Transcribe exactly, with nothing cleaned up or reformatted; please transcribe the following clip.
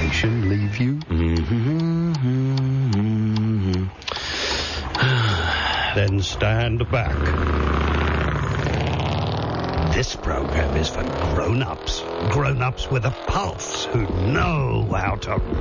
imagination leave you? Mm-hmm. Then stand back. This program is for grown-ups. Grown-ups with a pulse who know how to